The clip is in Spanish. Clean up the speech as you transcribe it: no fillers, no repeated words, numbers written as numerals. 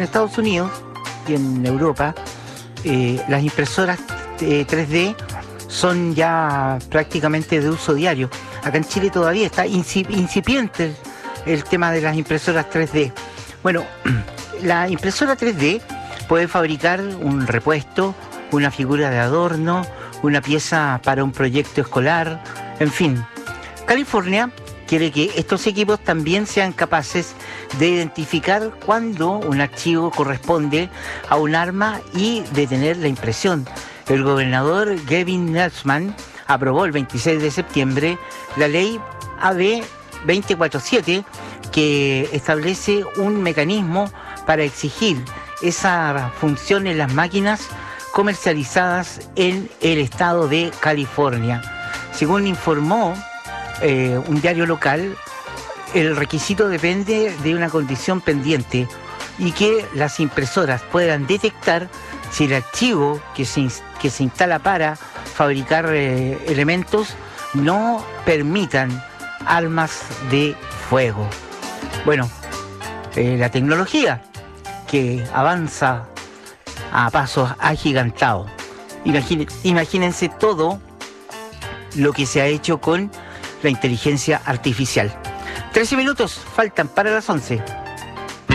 Estados Unidos y en Europa las impresoras 3D son ya prácticamente de uso diario. Acá en Chile todavía está incipiente el tema de las impresoras 3D. Bueno, la impresora 3D puede fabricar un repuesto, una figura de adorno, una pieza para un proyecto escolar, en fin. California quiere que estos equipos también sean capaces de identificar cuándo un archivo corresponde a un arma y detener la impresión. El gobernador Gavin Newsom aprobó el 26 de septiembre la ley AB 247 que establece un mecanismo para exigir esa función en las máquinas comercializadas en el estado de California. Según informó un diario local, el requisito depende de una condición pendiente y que las impresoras puedan detectar si el archivo que se instala para fabricar elementos no permitan armas de fuego. Bueno, la tecnología que avanza a pasos agigantados. Imagínense todo lo que se ha hecho con la inteligencia artificial. 13 minutos faltan para las 11.